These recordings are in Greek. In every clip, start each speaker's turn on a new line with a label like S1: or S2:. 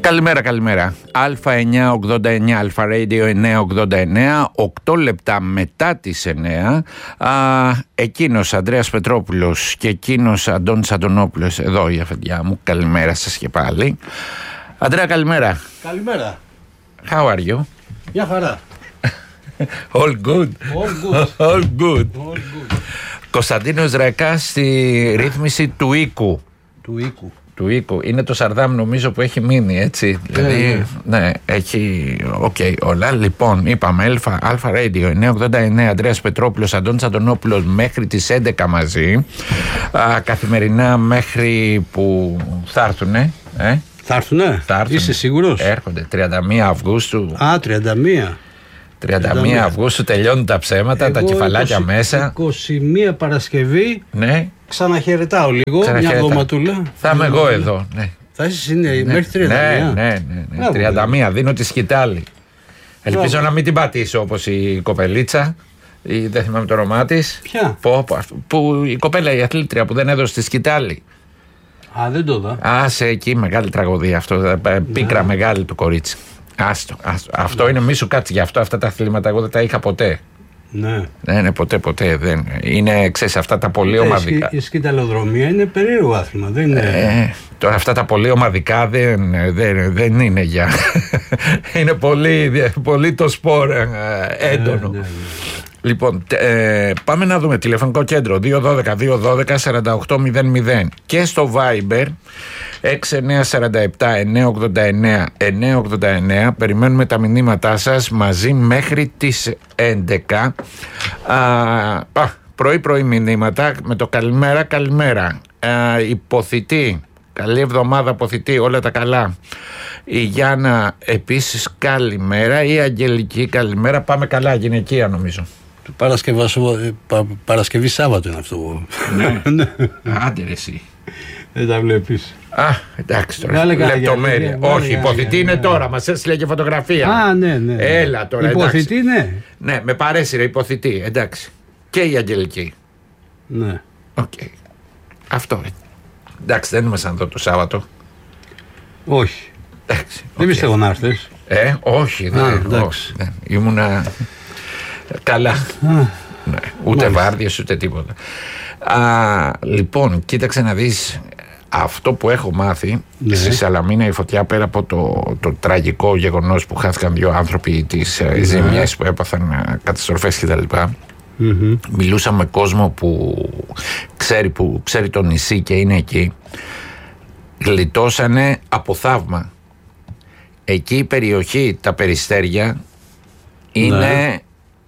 S1: Καλημέρα, καλημέρα. Α989, Αλφα Radio 989, 8 λεπτά μετά τις 9. Εκείνος Ανδρέας Πετρόπουλος και εκείνος Αντώνης Αντωνόπουλος, εδώ η αφεντιά μου. Καλημέρα σας και πάλι. Ανδρέα, καλημέρα.
S2: Καλημέρα.
S1: How are you?
S2: Μια χαρά.
S1: All good. All good. Κωνσταντίνος Ρεκάς στη ρύθμιση του οίκου. Του οίκου. Είναι το Σαρδάμ νομίζω που έχει μείνει, έτσι. Δηλαδή, ναι, έχει. Οκ, όλα. Λοιπόν, είπαμε Αλφα Radio 989, Ανδρέας Πετρόπουλος, Αντώνης Αντωνόπουλος μέχρι τις 11 μαζί. Καθημερινά μέχρι που θα έρθουνε.
S2: Θα έρθουνε. Είσαι σίγουρος?
S1: Έρχονται 31 Αυγούστου.
S2: 31.
S1: 31 Αυγούστου τελειώνουν τα ψέματα, τα κεφαλάκια μέσα.
S2: 21 Παρασκευή.
S1: Ναι.
S2: Ξαναχαιρετάω λίγο. Μια εβδοματούλα.
S1: Θα είμαι εγώ εδώ. Ναι.
S2: Θα είσαι μέχρι 31.
S1: Ναι. 31. Δίνω τη σκητάλη. Ελπίζω να μην την πατήσω όπως η κοπελίτσα. Δεν θυμάμαι το όνομά της.
S2: Ποια?
S1: Που η κοπέλα, η αθλήτρια που δεν έδωσε τη σκητάλη.
S2: Δεν το δω.
S1: Άσε εκεί, μεγάλη τραγωδία αυτό. Πίκρα μεγάλη του κορίτσι. Άστο. Αυτό είναι, μη σου κάτσει γι' αυτό. Αυτά τα αθλήματα εγώ δεν τα είχα ποτέ. Ναι, ποτέ. Δεν. Είναι, ξέρεις, αυτά τα πολύ ομαδικά.
S2: Η σκηταλοδρομία είναι περίεργο άθλημα. Δεν είναι.
S1: Τώρα αυτά τα πολύ ομαδικά δεν είναι για. Είναι πολύ το σπορ έντονο. Ναι. Λοιπόν, πάμε να δούμε τηλεφωνικό κέντρο 212-212-4800 και στο Viber 6947-989-989. Περιμένουμε τα μηνύματά σας μαζί μέχρι τις 11. Πρωί μηνύματα με το καλημέρα. Υποθητή, καλή εβδομάδα αποθητή, όλα τα καλά. Η Γιάννα επίσης καλημέρα. Η Αγγελική καλημέρα. Πάμε καλά, γυναικεία νομίζω.
S2: Παρασκευή Σάββατο είναι αυτό.
S1: Ναι. Άντε ρε εσύ.
S2: Δεν τα βλέπεις.
S1: Εντάξει τώρα. Λεπτομέρεια. Όχι, υποθητή είναι τώρα. Μας έστειλε και φωτογραφία.
S2: Ναι.
S1: Έλα τώρα.
S2: Υποθητή, ναι.
S1: Ναι, με παρέσυρε υποθητή. Εντάξει. Και η Αγγελική.
S2: Ναι.
S1: Οκ. Αυτό. Εντάξει, δεν ήμασταν εδώ το Σάββατο.
S2: Όχι.
S1: Εντάξει.
S2: Δεν πιστεύω να έρθεις.
S1: Όχι. Δεν. Ήμουνα καλά. Ναι, ούτε βάρδιες ούτε τίποτα. Λοιπόν, κοίταξε να δεις. Αυτό που έχω μάθει στη Σαλαμίνα η φωτιά, πέρα από το τραγικό γεγονός που χάθηκαν 2 άνθρωποι, τις ζημιές που έπαθαν, καταστροφές κτλ. Μιλούσα με κόσμο που ξέρει το νησί και είναι εκεί. Γλιτώσανε από θαύμα. Εκεί η περιοχή, τα Περιστέρια, είναι...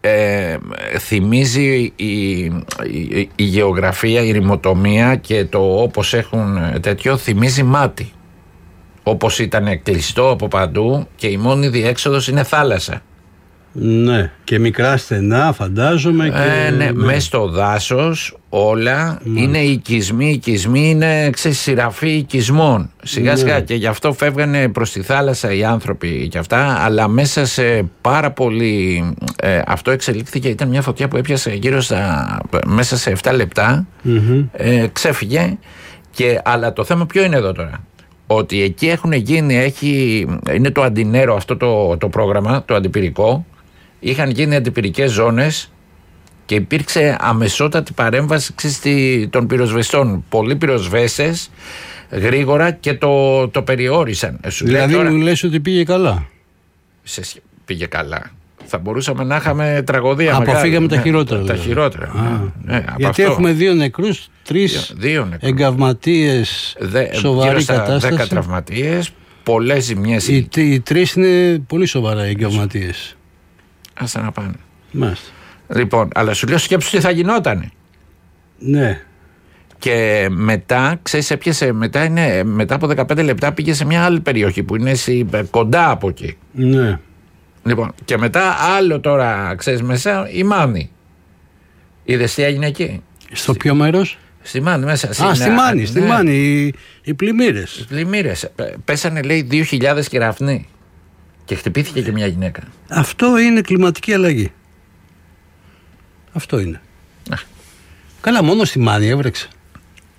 S1: θυμίζει η γεωγραφία, η ρημοτομία και το όπως έχουν τέτοιο, θυμίζει μάτι. Όπως ήταν κλειστό από παντού και η μόνη διέξοδος είναι θάλασσα. Ναι,
S2: και μικρά στενά φαντάζομαι.
S1: Ναι, μέσα στο δάσος όλα είναι οικισμοί. Οικισμοί είναι σειραφή οικισμών. Σιγά και γι' αυτό φεύγανε προς τη θάλασσα οι άνθρωποι και αυτά. Αλλά μέσα σε πάρα πολύ. Αυτό εξελίχθηκε. Ήταν μια φωτιά που έπιασε μέσα σε 7 λεπτά. Ξέφυγε. Αλλά το θέμα ποιο είναι εδώ τώρα? Ότι εκεί έχουν γίνει. Είναι το αντινέρο αυτό το πρόγραμμα, το αντιπυρικό. Είχαν γίνει αντιπυρικές ζώνες και υπήρξε αμεσότατη παρέμβαση των πυροσβεστών. Πολλοί πυροσβέστες γρήγορα και το περιόρισαν.
S2: Δηλαδή τώρα, μου λες ότι πήγε καλά.
S1: Πήγε καλά. Θα μπορούσαμε να είχαμε τραγωδία.
S2: Αποφύγαμε τα χειρότερα.
S1: Τα χειρότερα. Ναι,
S2: γιατί έχουμε 2 νεκρούς, 3 εγκαυματίες, σοβαρή κατάσταση.
S1: 10 τραυματίες, πολλές ζημιές.
S2: Οι 3 είναι πολύ σοβαρά εγκαυματίες.
S1: Άστα να πάνε.
S2: Μάλιστα.
S1: Λοιπόν, αλλά σου λέω σκέψου τι θα γινότανε.
S2: Ναι.
S1: Και μετά, ξέρεις, έπιασε, μετά από 15 λεπτά πήγε σε μια άλλη περιοχή που είναι κοντά από εκεί.
S2: Ναι.
S1: Λοιπόν, και μετά άλλο τώρα, ξέρεις, μέσα η Μάνη. Είδες τι έγινε εκεί?
S2: Στο ποιο μέρος?
S1: Στη Μάνη μέσα.
S2: Στη Μάνη, οι πλημμύρες.
S1: Οι πλημμύρες. Πέσανε, λέει, 2.000 κεραυνοί. Και χτυπήθηκε και μια γυναίκα.
S2: Αυτό είναι κλιματική αλλαγή. Αυτό είναι. Καλά, μόνο στη Μάνη έβρεξε.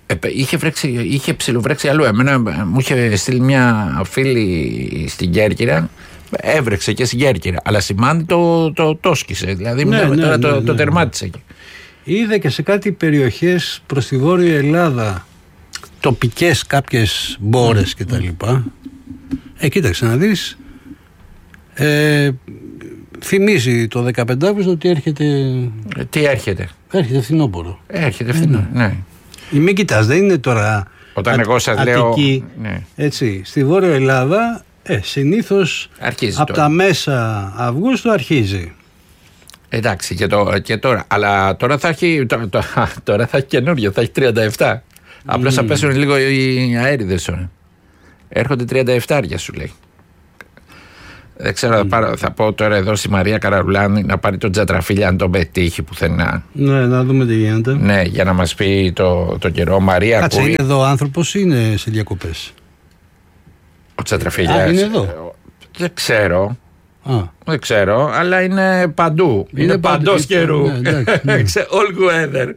S1: Είχε ψιλοβρέξει αλλού. Εμένα μου είχε στείλει μια φίλη στην Κέρκυρα. Έβρεξε και στην Κέρκυρα. Αλλά σημάνει το σκίσε. Δηλαδή τώρα το τερμάτισε εκεί.
S2: Είδε και σε κάτι περιοχές προς τη Βόρεια Ελλάδα τοπικές κάποιες μπόρες και τα λοιπά. Κοίταξε να δεις. Θυμίζει το 15 Αύγουστο ότι έρχεται.
S1: Τι έρχεται?
S2: Έρχεται φθινόπωρο.
S1: Έρχεται φθινόπωρο, ναι.
S2: Μην κοιτάς, δεν είναι τώρα
S1: όταν εγώ σας
S2: Αττική,
S1: λέω, ναι.
S2: Έτσι, στη Βόρεια Ελλάδα συνήθως από τα μέσα Αυγούστου αρχίζει.
S1: Εντάξει και τώρα. Αλλά τώρα θα έχει, τώρα θα έχει καινούριο, θα έχει 37. Απλώς θα πέσουν λίγο οι αέριδες τώρα. Έρχονται 37 σου λέει. Δεν ξέρω, θα πω τώρα εδώ στη Μαρία Καραρουλάνη να πάρει τον Τζατραφίλια αν τον πετύχει πουθενά.
S2: Ναι, να δούμε τι γίνεται.
S1: Ναι, για να μας πει το καιρό. Μαρία,
S2: κάτσε, είναι εδώ ο άνθρωπος ή είναι σε διακοπές?
S1: Ο Τζατραφίλιας.
S2: Είναι εδώ.
S1: Δεν ξέρω. Δεν ξέρω, αλλά είναι παντού. Είναι παντός καιρού. All weather.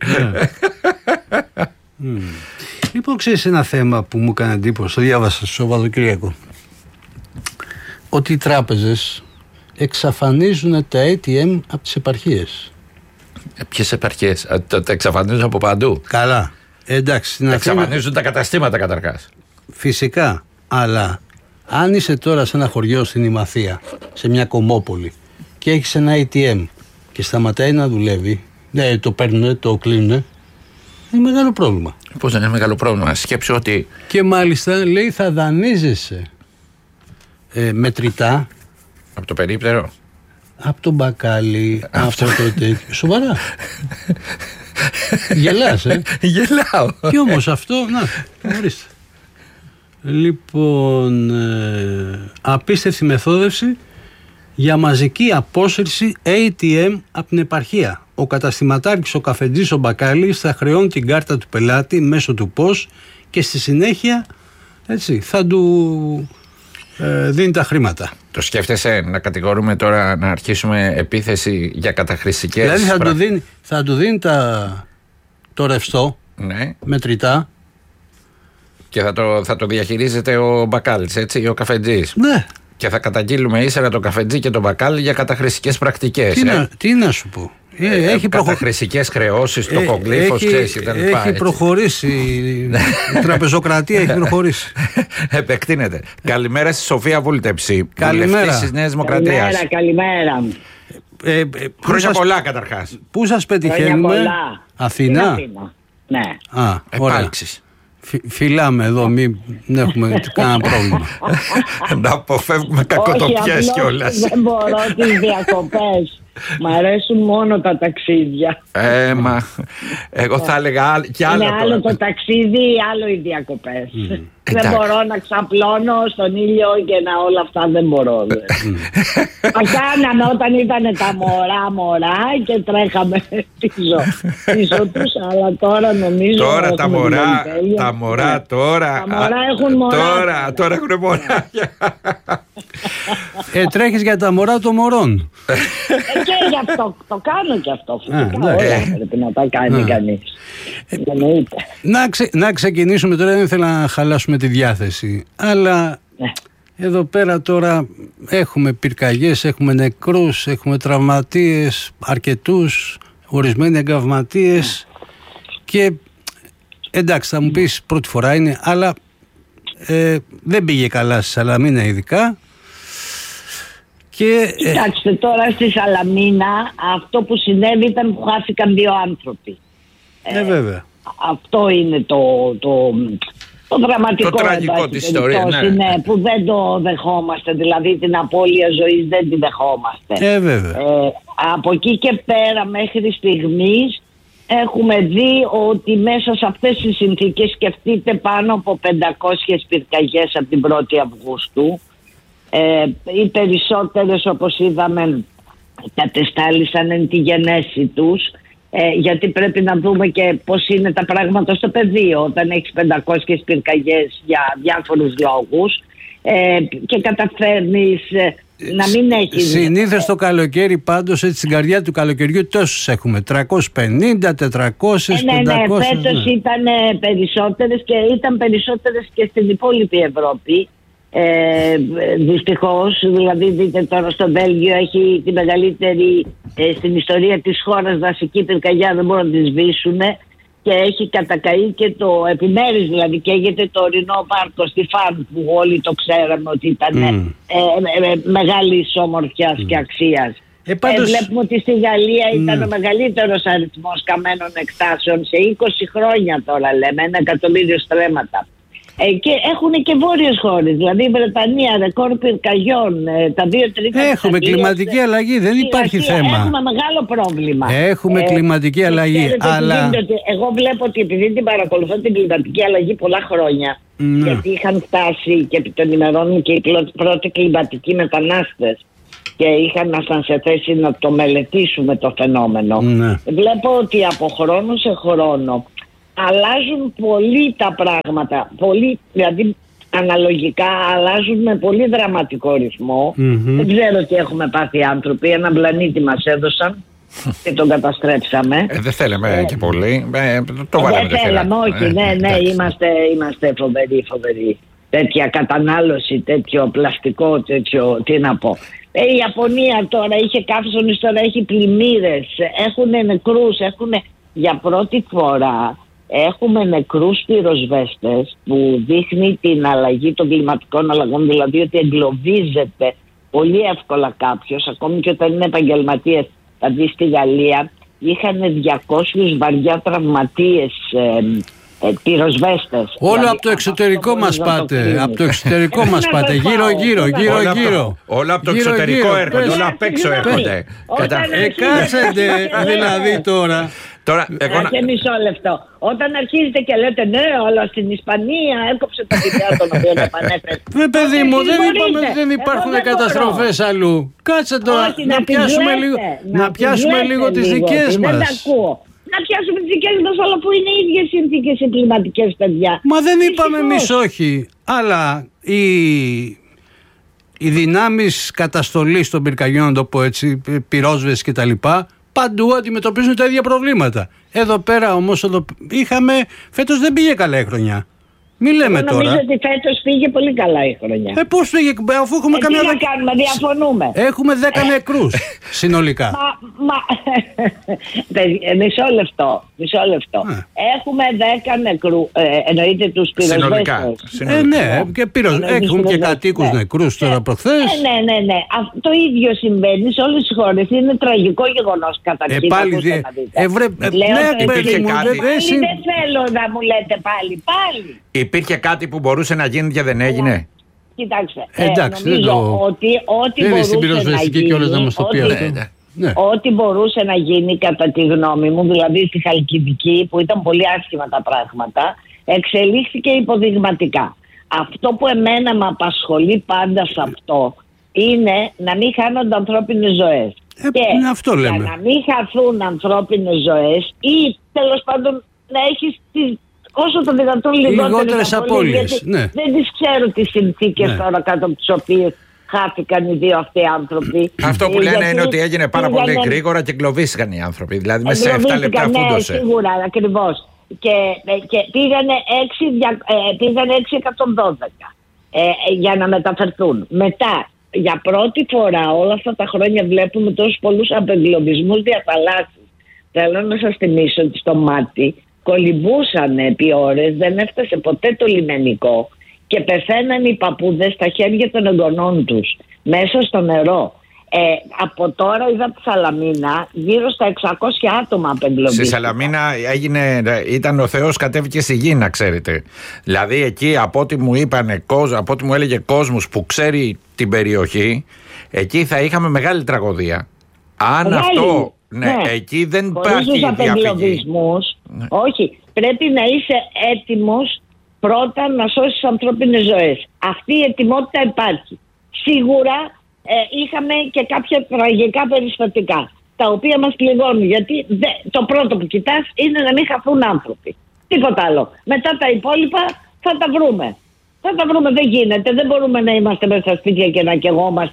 S2: Λοιπόν, ξέρεις ένα θέμα που μου έκανε εντύπωση, το διάβασα στο Σαββατοκύριακο. Ότι οι τράπεζες εξαφανίζουν τα ATM από τις επαρχίες.
S1: Ποιες επαρχίες? Τα εξαφανίζουν από παντού.
S2: Καλά. Εντάξει.
S1: Εξαφανίζουν τα καταστήματα καταρχάς.
S2: Φυσικά. Αλλά αν είσαι τώρα σε ένα χωριό στην Ημαθία, σε μια κομμόπολη, και έχεις ένα ATM και σταματάει να δουλεύει, το παίρνουν, το κλείνουν, είναι μεγάλο πρόβλημα.
S1: Πώς δεν είναι μεγάλο πρόβλημα? Σκέψου ότι.
S2: Και μάλιστα λέει θα δανείζεσαι μετρητά.
S1: Από το περίπτερο.
S2: Από τον μπακάλι. Από το τέτοιο. Σοβαρά. Γελάς,
S1: Γελάω.
S2: Και όμως αυτό, να, ορίστε. Λοιπόν, απίστευτη μεθόδευση για μαζική απόσυρση ATM από την επαρχία. Ο καταστηματάρχης, ο καφετζής, ο μπακάλης θα χρεώνει την κάρτα του πελάτη μέσω του POS και στη συνέχεια έτσι, θα του δίνει τα χρήματα.
S1: Το σκέφτεσαι να κατηγορούμε τώρα, να αρχίσουμε επίθεση για καταχρηστικές?
S2: Δηλαδή θα του δίνει το ρευστό,
S1: ναι,
S2: μετρητά.
S1: Και θα το διαχειρίζεται ο μπακάλης, έτσι, ο καφετζής.
S2: Ναι.
S1: Και θα καταγγείλουμε ύστερα τον καφετζή και τον μπακάλι για καταχρηστικές πρακτικές.
S2: Τι να σου πω.
S1: Καταχρηστικές χρεώσεις, τοκογλύφος, ξέρεις, κτλ.
S2: Έχει προχωρήσει. Η τραπεζοκρατία έχει προχωρήσει.
S1: Επεκτείνεται. Καλημέρα στη Σοφία Βούλτεψη.
S2: Καλημέρα.
S1: Της Νέας Δημοκρατίας.
S3: Καλημέρα.
S1: Χρόνια πολλά καταρχάς.
S2: Πού σας πετυχαίνουμε? Αθήνα.
S3: Ναι.
S1: Επάλξεις.
S2: Φιλάμε εδώ, μην έχουμε κανένα πρόβλημα.
S1: Να αποφεύγουμε κακοτοπιές κιόλας.
S3: Δεν μπορώ τις διακοπές. Μ' αρέσουν μόνο τα ταξίδια.
S1: Μα εγώ θα έλεγα κι άλλο.
S3: Είναι άλλο το ταξίδι, άλλο οι διακοπές. Δεν μπορώ να ξαπλώνω στον ήλιο και όλα αυτά δεν μπορώ. Αυτά κάναμε όταν ήταν τα μωρά και τρέχαμε πίσω τους, αλλά τώρα νομίζω.
S1: Τώρα τα μωρά τώρα
S3: έχουν μωρά.
S1: Τώρα έχουν μωρά.
S2: Τρέχεις για τα μωρά των μωρών.
S3: Και γι' αυτό το κάνω και αυτό. Φυσικά όλα πρέπει να τα κάνει κανείς.
S2: Να ξεκινήσουμε τώρα, δεν θέλω να χαλάσουμε τη διάθεση, αλλά εδώ πέρα τώρα έχουμε πυρκαγιές, έχουμε νεκρούς, έχουμε τραυματίες αρκετούς, ορισμένοι εγκαυματίες και εντάξει θα μου πεις πρώτη φορά είναι, αλλά δεν πήγε καλά στη Σαλαμίνα ειδικά.
S3: Κοιτάξτε, τώρα στη Σαλαμίνα αυτό που συνέβη ήταν που χάθηκαν 2 άνθρωποι.
S2: Βέβαια.
S3: Αυτό είναι το δραματικό,
S1: το τραγικό της ιστορίας,
S3: που δεν το δεχόμαστε, δηλαδή την απώλεια ζωής δεν την δεχόμαστε.
S2: Βέβαια.
S3: Από εκεί και πέρα μέχρι στιγμής έχουμε δει ότι μέσα σε αυτές τις συνθήκες, σκεφτείτε πάνω από 500 πυρκαγιές από την 1η Αυγούστου. Οι περισσότερες, όπως είδαμε, κατεστάλησαν εν τη γενέση τους, γιατί πρέπει να δούμε και πώς είναι τα πράγματα στο πεδίο όταν έχεις 500 πυρκαγιές για διάφορους λόγους και καταφέρνεις να μην έχει.
S2: Συνήθως το καλοκαίρι, πάντως, έτσι στην καρδιά του καλοκαιριού, τόσους έχουμε. 350, 400, 500.
S3: Ναι, φέτος ήταν περισσότερες και ήταν περισσότερες και στην υπόλοιπη Ευρώπη. Δυστυχώς, δηλαδή δείτε τώρα στο Βέλγιο έχει τη μεγαλύτερη στην ιστορία της χώρας δασική πυρκαγιά, δεν μπορούν να τη σβήσουν και έχει κατακαεί και το επιμέρους, δηλαδή καίγεται το ορεινό πάρκο στη Φαν που όλοι το ξέραμε ότι ήταν μεγάλης όμορφιας και αξίας. Βλέπουμε ότι στη Γαλλία ήταν ο μεγαλύτερος αριθμός καμένων εκτάσεων σε 20 χρόνια τώρα, λέμε, 1 εκατομμύριο στρέμματα. Και έχουν και βόρειες χώρες, δηλαδή η Βρετανία, ρεκόρ πυρκαγιών, τα 2/3.
S2: Έχουμε κλιματική αλλαγή, δεν υπάρχει θέμα.
S3: Έχουμε μεγάλο πρόβλημα.
S2: Έχουμε κλιματική αλλαγή. Αλλά...
S3: Εγώ βλέπω ότι επειδή την παρακολουθώ την κλιματική αλλαγή πολλά χρόνια, γιατί είχαν φτάσει και επί των ημερών και οι πρώτοι κλιματικοί μετανάστες και είχαν σε θέση να το μελετήσουμε το φαινόμενο. Βλέπω ότι από χρόνο σε χρόνο αλλάζουν πολύ τα πράγματα, πολύ, δηλαδή αναλογικά αλλάζουν με πολύ δραματικό ρυθμό. Δεν ξέρω τι έχουμε πάθει οι άνθρωποι, έναν πλανήτη μας έδωσαν και τον καταστρέψαμε.
S1: Δεν θέλαμε και πολύ, το βάλαμε.
S3: Δεν θέλαμε, όχι, ναι, είμαστε φοβεροί. Τέτοια κατανάλωση, τέτοιο πλαστικό, τέτοιο, τι να πω. Η Ιαπωνία τώρα είχε καύσονες, τώρα έχει πλημμύρες, έχουν νεκρούς, για πρώτη φορά έχουμε νεκρούς πυροσβέστες, που δείχνει την αλλαγή των κλιματικών αλλαγών, δηλαδή ότι εγκλωβίζεται πολύ εύκολα κάποιος, ακόμη και όταν είναι επαγγελματίες. Δηλαδή στη Γαλλία είχαν 200 βαριά τραυματίες πυροσβέστες.
S2: Όλο δηλαδή, από το εξωτερικό μας πάτε. Από το εξωτερικό μας πάτε. Γύρω.
S1: Όλα από το εξωτερικό έρχονται. Όλα απ' έξω έρχονται.
S2: Κάσετε δηλαδή τώρα.
S3: Και μισό λεπτό. Όταν αρχίζετε και λέτε ναι, αλλά στην Ισπανία έκοψε τα παιδιά των οποίων επανέφερε.
S2: Παιδί μου, δεν είπαμε ότι δεν υπάρχουν καταστροφές αλλού. Κάτσε τώρα να πιάσουμε λίγο τις δικές μας.
S3: Δεν τα ακούω. Να πιάσουμε τις δικές μας, αλλά που είναι οι ίδιες συνθήκες οι κλιματικές, παιδιά.
S2: Μα δεν είπαμε εμείς όχι. Αλλά οι δυνάμεις καταστολής των πυρκαγιών, να το πω έτσι, πυρόσβεσης κτλ., παντού αντιμετωπίζουν τα ίδια προβλήματα. Εδώ πέρα όμως φέτος δεν πήγε καλά η χρονιά. Μην λέμε τώρα.
S3: Νομίζω ότι φέτος πήγε πολύ καλά η χρονιά.
S2: Πώς πήγε, αφού έχουμε
S3: τι να κάνουμε, διαφωνούμε.
S2: Έχουμε 10 νεκρούς συνολικά.
S3: Μισό λεπτό. Έχουμε 10 νεκρούς, εννοείται τους πυροσβέστες.
S2: Ναι, και έχουμε και κατοίκους νεκρούς τώρα προχθές.
S3: Ναι. Το ίδιο συμβαίνει σε όλες τις χώρες. Είναι τραγικό γεγονός καταρχήν.
S2: Πάλι
S3: δεν θέλω να μου λέτε πάλι.
S1: Υπήρχε κάτι που μπορούσε να γίνει και δεν έγινε.
S3: Κοιτάξτε,
S2: νομίζω
S3: ότι
S2: δεν είναι στην πυροσβεστική κιόλας να μας το πει αυτό.
S3: Ό,τι μπορούσε να γίνει κατά τη γνώμη μου, δηλαδή στη Χαλκιδική που ήταν πολύ άσχημα τα πράγματα, εξελίχθηκε υποδειγματικά. Αυτό που εμένα με απασχολεί πάντα σε αυτό είναι να μην χάνονται ανθρώπινες ζωές.
S2: Αυτό λέμε.
S3: Για να μην χαθούν ανθρώπινες ζωές ή τέλος πάντων να έχεις όσο το δυνατόν λιγότερες απώλειες. Ναι. Δεν τις ξέρω τις συνθήκες τώρα κάτω από τις οποίες χάθηκαν οι δύο αυτοί άνθρωποι.
S1: Αυτό που λένε είναι ότι έγινε πάρα πολύ γρήγορα και εγκλωβίστηκαν οι άνθρωποι. Δηλαδή μέσα σε 7 λεπτά φούντωσε.
S3: Ναι, σίγουρα, ακριβώς. Και πήγανε 612 για να μεταφερθούν. Μετά, για πρώτη φορά όλα αυτά τα χρόνια βλέπουμε τόσους πολλούς απεγκλωβισμούς διαθαλάσσης. Θέλω να σας θυμίσω ότι στο Μάτι κολυμπούσαν επί ώρες, δεν έφτασε ποτέ το λιμενικό και πεθαίναν οι παππούδες στα χέρια των εγγονών τους μέσα στο νερό. Από τώρα είδα τη Σαλαμίνα γύρω στα 600 άτομα απεγκλωβίστηκαν.
S1: Στη Σαλαμίνα ήταν ο Θεός κατέβηκε στη γη, να ξέρετε. Δηλαδή εκεί από ό,τι μου έλεγε κόσμος που ξέρει την περιοχή, εκεί θα είχαμε μεγάλη τραγωδία. Αν αυτό... Ναι, εκεί δεν υπάρχει διαφυγή.
S3: Ναι. Όχι, πρέπει να είσαι έτοιμος πρώτα να σώσεις ανθρώπινες ζωές. Αυτή η ετοιμότητα υπάρχει. Σίγουρα είχαμε και κάποια τραγικά περιστατικά, τα οποία μας πληγώνουν, γιατί το πρώτο που κοιτάς είναι να μην χαθούν άνθρωποι. Τίποτα άλλο. Μετά τα υπόλοιπα θα τα βρούμε. Δεν γίνεται, δεν μπορούμε να είμαστε μέσα στα σπίτια και να καιγόμαστε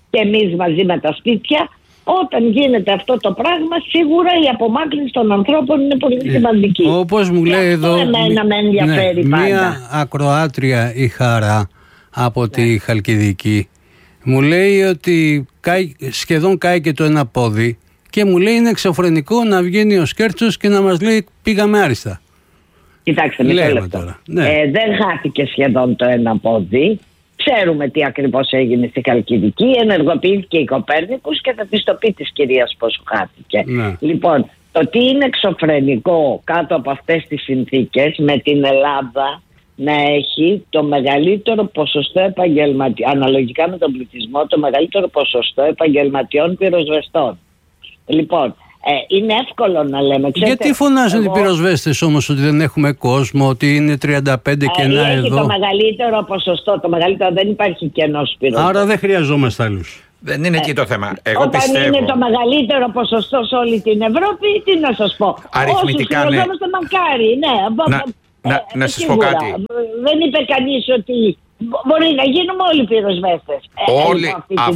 S3: και εμείς μαζί με τα σπίτια. Όταν γίνεται αυτό το πράγμα, σίγουρα η απομάκρυνση των ανθρώπων είναι πολύ σημαντική.
S2: Όπως μου λέει εδώ,
S3: εμένα με ενδιαφέρει πάντα.
S2: Μία ακροάτρια, η Χαρά από τη Χαλκιδική, μου λέει ότι σχεδόν κάει και το ένα πόδι και μου λέει είναι εξωφρενικό να βγαίνει ο Σκέρτσος και να μας λέει πήγαμε άριστα.
S3: Κοιτάξτε, μισό λεπτό. Δεν χάθηκε σχεδόν το ένα πόδι. Ξέρουμε τι ακριβώς έγινε στη Χαλκιδική. Ενεργοποιήθηκε η Κοπέρνικους και θα της το πει της κυρίας πώς χάθηκε. Ναι. Λοιπόν, το τι είναι εξωφρενικό κάτω από αυτές τις συνθήκες με την Ελλάδα να έχει το μεγαλύτερο ποσοστό επαγγελματιών, αναλογικά με τον πληθυσμό, το μεγαλύτερο ποσοστό επαγγελματιών πυροσβεστών. Λοιπόν, είναι εύκολο να λέμε.
S2: Γιατί φωνάζουν οι πυροσβέστες όμως ότι δεν έχουμε κόσμο, ότι είναι 35 κενά εδώ?
S3: Έχει το μεγαλύτερο ποσοστό, το μεγαλύτερο, δεν υπάρχει κενός πυροσβέστες.
S2: Άρα δεν χρειαζόμαστε άλλους.
S1: Δεν είναι εκεί το θέμα.
S3: Όταν πιστεύω, είναι το μεγαλύτερο ποσοστό σε όλη την Ευρώπη, τι να σας πω.
S1: Αριθμητικά,
S3: όσους χρειαζόμαστε μακάρι, ναι.
S1: Να σας πω κάτι.
S3: Δεν είπε κανείς ότι μπορεί να γίνουμε όλοι πυροσβέστες.
S1: Όλοι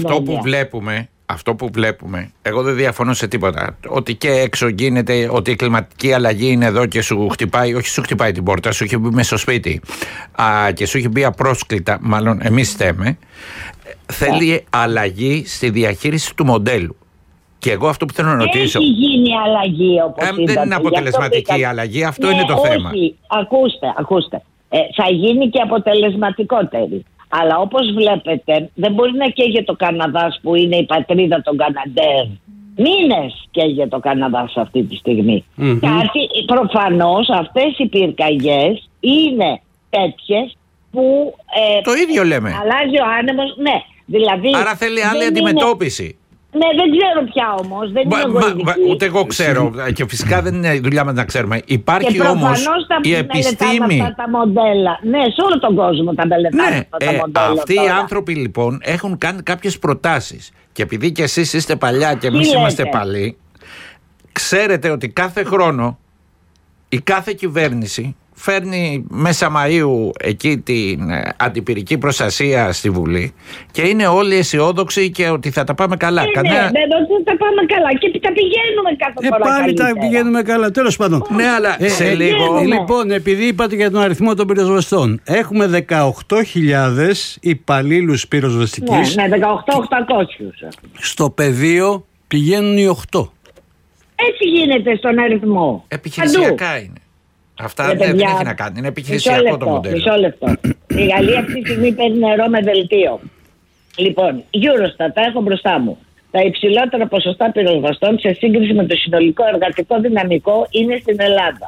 S1: αυτό που βλέπουμε, εγώ δεν διαφωνώ σε τίποτα. Ότι και έξω γίνεται, ότι η κλιματική αλλαγή είναι εδώ και σου χτυπάει, όχι σου χτυπάει την πόρτα, σου έχει μπει μέσα στο σπίτι και σου έχει μπει απρόσκλητα, μάλλον εμείς θέμε, θέλει αλλαγή στη διαχείριση του μοντέλου. Και εγώ αυτό που θέλω να ρωτήσω.
S3: Έχει γίνει αλλαγή όπως είδατε.
S1: Δεν είναι αποτελεσματική η αλλαγή, αυτό είναι το θέμα.
S3: Όχι, ακούστε. Θα γίνει και αποτελεσματικότερη. Αλλά όπως βλέπετε δεν μπορεί να καίγεται το Καναδάς που είναι η πατρίδα των Καναντέρ. Μήνες καίγεται το Καναδάς αυτή τη στιγμή. Προφανώς αυτές οι πυρκαγιές είναι τέτοιες που
S1: το ίδιο λέμε.
S3: Αλλάζει ο άνεμος. Ναι, δηλαδή,
S1: άρα θέλει άλλη αντιμετώπιση.
S3: Ναι, δεν ξέρω πια όμως.
S1: Ούτε εγώ ξέρω. Και φυσικά δεν είναι δουλειά μας να ξέρουμε. Υπάρχει όμως η επιστήμη.
S3: Αυτά τα μοντέλα. Ναι, σε όλο τον κόσμο τα μελετάνε αυτά τα μοντέλα.
S1: Αυτοί οι άνθρωποι λοιπόν έχουν κάνει κάποιες προτάσεις. Και επειδή και εσείς είστε παλιά και εμείς είμαστε παλιοί, ξέρετε ότι κάθε χρόνο η κάθε κυβέρνηση φέρνει μέσα Μαΐου εκεί την αντιπυρική προστασία στη Βουλή και είναι όλοι αισιόδοξοι και ότι θα τα πάμε καλά.
S3: Ναι, θα τα πάμε καλά και τα πηγαίνουμε κάθε φορά
S2: πάλι
S3: καλύτερα.
S2: Τα πηγαίνουμε καλά, τέλος πάντων.
S1: Ναι, αλλά σε λίγο.
S2: Λοιπόν, επειδή είπατε για τον αριθμό των πυροσβεστών, έχουμε 18.000 υπαλλήλους πυροσβεστικής.
S3: Ναι, 18.800.
S2: Στο πεδίο πηγαίνουν οι 8.
S3: Έτσι γίνεται στον αριθμό.
S1: Επιχειρησιακά είναι. Αυτά δεν έχει να κάνει. Είναι επιχειρησιακό το μοντέλο.
S3: Μισό λεπτό. Η Γαλλία αυτή τη στιγμή παίρνει νερό με δελτίο. Λοιπόν, Eurostat, τα έχω μπροστά μου. Τα υψηλότερα ποσοστά πυροσβεστών σε σύγκριση με το συνολικό εργατικό δυναμικό είναι στην Ελλάδα.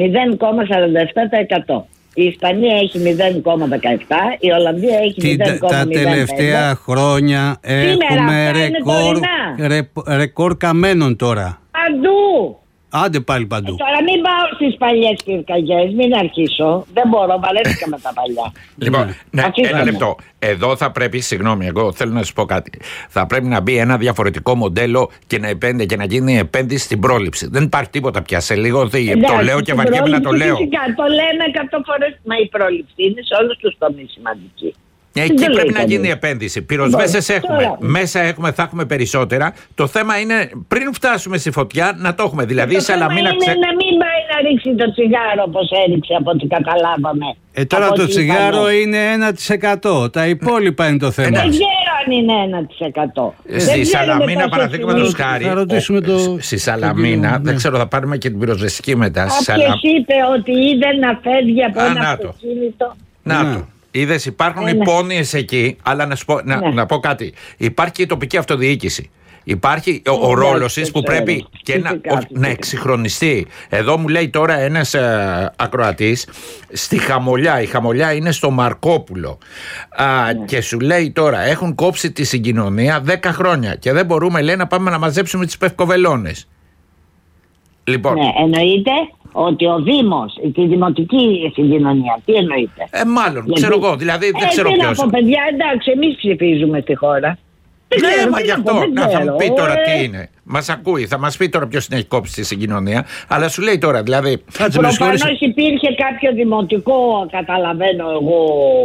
S3: 0,47%. Η Ισπανία έχει 0,17%, η Ολλανδία έχει 0,05%.
S2: Τα τελευταία χρόνια έχουμε ρεκόρ καμένων τώρα.
S3: Παντού.
S2: Άντε πάλι παντού.
S3: Τώρα μην πάω στις παλιές πυρκαγιές, μην αρχίσω. Δεν μπορώ, βαρέθηκα με τα παλιά.
S1: Λοιπόν, ένα λεπτό. Εδώ θα πρέπει, συγγνώμη, εγώ θέλω να σας πω κάτι. Θα πρέπει να μπει ένα διαφορετικό μοντέλο και να γίνει επένδυση στην πρόληψη. Δεν υπάρχει τίποτα πια. Σε λίγο το λέω και βαριέμαι να το λέω.
S3: Φυσικά, το λέμε 100 φορές. Μα η πρόληψη είναι σε όλους τους τομείς σημαντική.
S1: Εκεί πρέπει να γίνει επένδυση. Πυροσβέστες έχουμε. Μέσα θα έχουμε περισσότερα. Το θέμα είναι πριν φτάσουμε στη φωτιά να το έχουμε. Δηλαδή η Σαλαμίνα.
S3: Να μην πάει να ρίξει το τσιγάρο όπως έριξε από ό,τι καταλάβαμε.
S2: Τώρα το τσιγάρο είναι 1%. Τα υπόλοιπα είναι το θέμα.
S3: Δεν ξέρω αν είναι 1%.
S1: Στη Σαλαμίνα, παραδείγματος χάρη.
S2: Θα ρωτήσουμε
S1: στη Σαλαμίνα, δεν ξέρω, θα πάρουμε και την πυροσβεστική μετά.
S3: Ποιος είπε ότι είδε να φεύγει από ένα αυτοκίνητο.
S1: Να το. Είδες, υπάρχουν υπόνοιες εκεί, αλλά να πω κάτι. Υπάρχει και η τοπική αυτοδιοίκηση. Υπάρχει ο ρόλος της που πρέπει και να εξυγχρονιστεί. Εδώ μου λέει τώρα ένας ακροατής στη Χαμολιά. Η Χαμολιά είναι στο Μαρκόπουλο. Και σου λέει τώρα έχουν κόψει τη συγκοινωνία 10 χρόνια και δεν μπορούμε, λέει, να πάμε να μαζέψουμε τις πευκοβελώνες. Λοιπόν.
S3: Ναι, εννοείται ότι ο Δήμος, τη δημοτική συγκοινωνία, τι εννοείται?
S1: Μάλλον, ξέρω εγώ, δηλαδή δεν ξέρω ποιος.
S3: Από παιδιά, εντάξει, εμείς ψηφίζουμε στη χώρα.
S1: Ναι, μα γι' αυτό θα μου πει τώρα τι είναι. Μας ακούει, θα μας πει τώρα ποιος την έχει κόψει στη συγκοινωνία. Αλλά σου λέει τώρα, δηλαδή.
S3: Προφανώς υπήρχε κάποιο δημοτικό, καταλαβαίνω εγώ,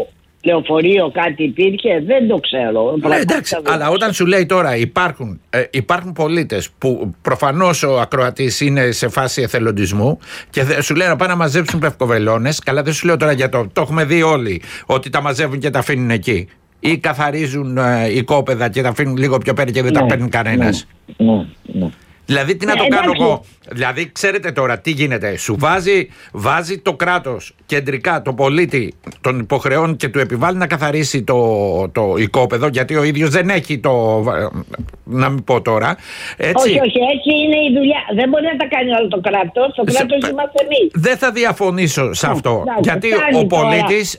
S3: λεωφορείο κάτι υπήρχε, δεν το ξέρω.
S1: Εντάξει, αλλά όταν σου λέει τώρα υπάρχουν πολίτες που προφανώς ο ακροατής είναι σε φάση εθελοντισμού και σου λέει να πάνε να μαζέψουν πευκοβελώνες, καλά δεν σου λέω τώρα για το έχουμε δει όλοι, ότι τα μαζεύουν και τα αφήνουν εκεί. Ή καθαρίζουν οικόπεδα και τα αφήνουν λίγο πιο πέρα και δεν τα παίρνει κανένας.
S3: Ναι.
S1: Δηλαδή τι να το κάνω εγώ. Δηλαδή ξέρετε τώρα τι γίνεται. Σου βάζει το κράτος κεντρικά το πολίτη, τον υποχρεώνει και του επιβάλλει να καθαρίσει το οικόπεδο, γιατί ο ίδιος δεν έχει να μην πω τώρα. Έτσι.
S3: Όχι, έτσι είναι η δουλειά. Δεν μπορεί να τα κάνει όλο το κράτος. Το κράτος είμαστε εμείς.
S1: Δεν θα διαφωνήσω σε αυτό. Γιατί ο πολίτης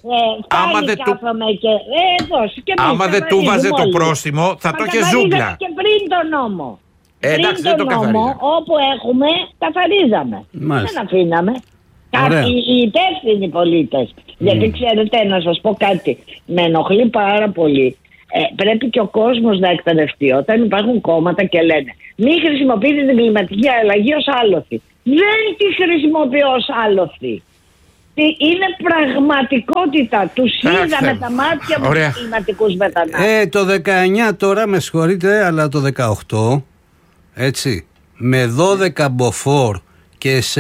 S1: άμα δεν του βάζε το πρόστιμο θα το είχε ζούγκλα.
S3: Και πριν τον νόμο.
S1: Εντάξει, δεν το καθαρίζαμε.
S3: Όπου έχουμε, καθαρίζαμε. Δεν αφήναμε. Οι υπεύθυνοι πολίτες. Γιατί ξέρετε, να σας πω κάτι. Με ενοχλεί πάρα πολύ. Πρέπει και ο κόσμος να εκπαιδευτεί. Όταν υπάρχουν κόμματα και λένε μη χρησιμοποιείτε την κλιματική αλλαγή ως άλοθη. Δεν τη χρησιμοποιώ ως άλοθη. Είναι πραγματικότητα. Τους είδα με τα μάτια μου τους κλιματικούς μετανάστες.
S2: Το 19 τώρα, με συγχωρείτε, αλλά το 18, έτσι, με 12 μποφόρ και σε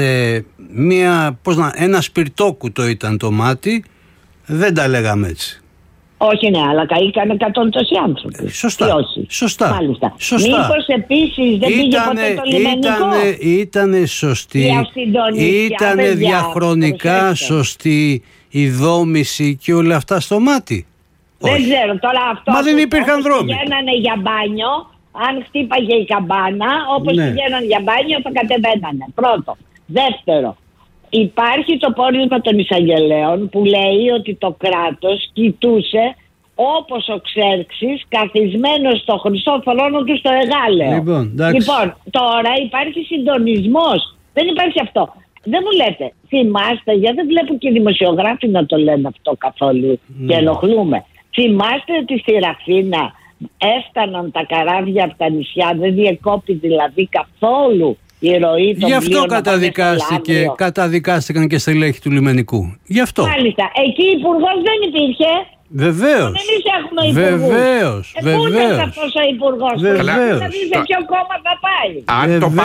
S2: ένα σπιρτόκουτο ήταν το μάτι, δεν τα λέγαμε έτσι.
S3: Όχι, ναι, αλλά καήκαν 100 τόσοι άνθρωποι.
S2: Σωστά.
S3: Μάλιστα. Μήπως επίσης δεν πήγε ποτέ το λιμενικό.
S2: Ήτανε σωστή. Ήτανε διαχρονικά σωστή η δόμηση και όλα αυτά στο μάτι.
S3: Δεν ξέρω τώρα αυτό.
S2: Μα δεν υπήρχαν δρόμοι.
S3: Πηγαίνανε για μπάνιο, αν χτύπαγε η καμπάνα, όπως πηγαίναν για μπάνιο θα κατεβαίνανε. Πρώτο. Δεύτερο. Υπάρχει το πόρισμα των εισαγγελέων που λέει ότι το κράτος κοιτούσε όπως ο Ξέρξης καθισμένος στο χρυσό θρόνο του στο Εγάλεο. Λοιπόν, τώρα υπάρχει συντονισμός. Δεν υπάρχει αυτό. Δεν μου λέτε, θυμάστε, γιατί δεν βλέπω και οι δημοσιογράφοι να το λένε αυτό καθόλου και ενοχλούμε. Θυμάστε ότι στη Ραφίνα έφταναν τα καράβια από τα νησιά, δεν διεκόπη δηλαδή καθόλου η ροή των.
S2: Γι' αυτό καταδικάστηκαν και στελέχη του λιμενικού. Γι' αυτό.
S3: Μάλιστα. Εκεί υπουργός δεν υπήρχε.
S2: Βεβαίως.
S3: Εμείς έχουμε υπουργούς. Πού ήταν αυτός ο υπουργός. Δηλαδή σε ποιο κόμμα θα πάει.
S1: Αν το